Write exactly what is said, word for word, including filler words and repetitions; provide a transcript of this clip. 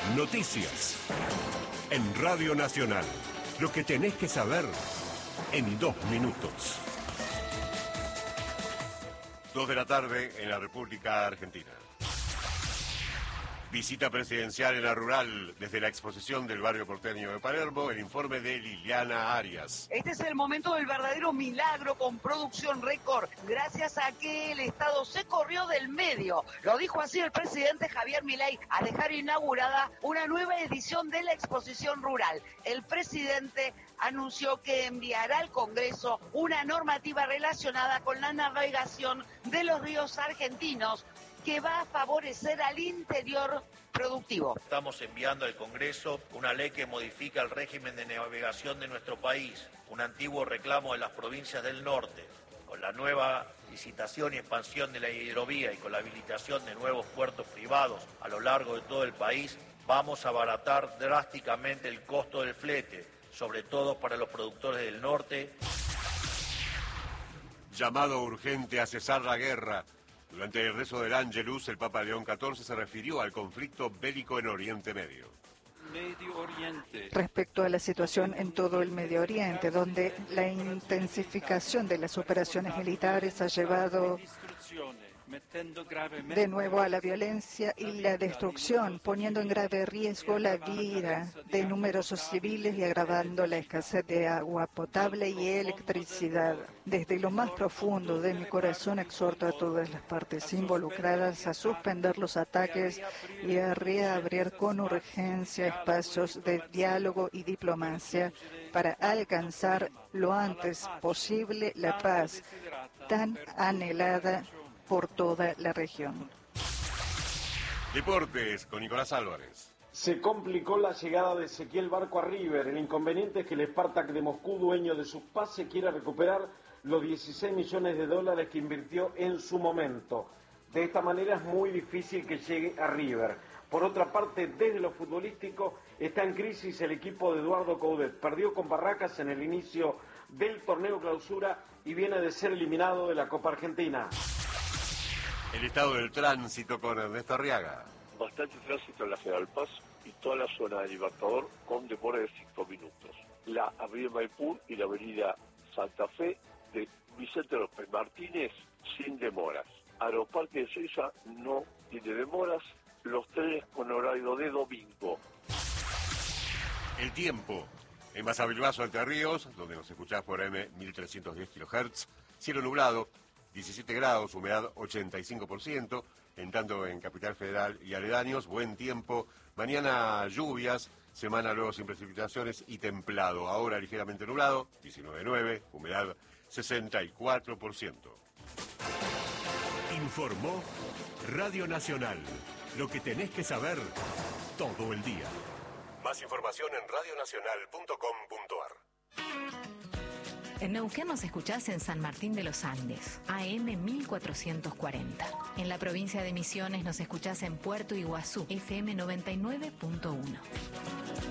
Noticias. En Radio Nacional. Lo que tenés que saber en dos minutos. Dos de la tarde en la República Argentina. Visita presidencial en la rural desde la exposición del barrio porteño de Palermo, el informe de Liliana Arias. Este es el momento del verdadero milagro con producción récord, gracias a que el Estado se corrió del medio. Lo dijo así el presidente Javier Milei al dejar inaugurada una nueva edición de la exposición rural. El presidente anunció que enviará al Congreso una normativa relacionada con la navegación de los ríos argentinos, que va a favorecer al interior productivo. Estamos enviando al Congreso una ley que modifica el régimen de navegación de nuestro país, un antiguo reclamo de las provincias del norte. Con la nueva licitación y expansión de la hidrovía y con la habilitación de nuevos puertos privados a lo largo de todo el país, vamos a abaratar drásticamente el costo del flete, sobre todo para los productores del norte. Llamado urgente a cesar la guerra. Durante el rezo del Ángelus, el Papa León catorce se refirió al conflicto bélico en Oriente Medio. Medio Oriente. Respecto a la situación en todo el Medio Oriente, donde la intensificación de las operaciones militares ha llevado de nuevo a la violencia y la destrucción, poniendo en grave riesgo la vida de numerosos civiles y agravando la escasez de agua potable y electricidad. Desde lo más profundo de mi corazón exhorto a todas las partes involucradas a suspender los ataques y a reabrir con urgencia espacios de diálogo y diplomacia para alcanzar lo antes posible la paz tan anhelada por toda la región. Deportes con Nicolás Álvarez. Se complicó la llegada de Ezequiel Barco a River. El inconveniente es que el Spartak de Moscú, dueño de sus pases, quiere recuperar los dieciséis millones de dólares que invirtió en su momento. De esta manera es muy difícil que llegue a River. Por otra parte, desde lo futbolístico está en crisis el equipo de Eduardo Coudet. Perdió con Barracas en el inicio del torneo clausura y viene de ser eliminado de la Copa Argentina. El estado del tránsito con Ernesto Arriaga. Bastante tránsito en la General Paz y toda la zona del Libertador con demora de cinco minutos. La avenida Maipú y la avenida Santa Fe de Vicente López Martínez sin demoras. Aeroparque de Seiza no tiene demoras. Los trenes con horario de domingo. El tiempo. En Basavilbaso, Entre Ríos, donde nos escuchás por A M mil trescientos diez kilohertz, cielo nublado, diecisiete grados, humedad ochenta y cinco por ciento, en tanto en Capital Federal y aledaños, buen tiempo, mañana lluvias, semana luego sin precipitaciones y templado, ahora ligeramente nublado, diecinueve punto nueve, humedad sesenta y cuatro por ciento. Informó Radio Nacional, lo que tenés que saber todo el día. Más información en radionacional punto com punto ar. En Neuquén nos escuchás en San Martín de los Andes, A M mil cuatrocientos cuarenta. En la provincia de Misiones nos escuchás en Puerto Iguazú, F M noventa y nueve punto uno.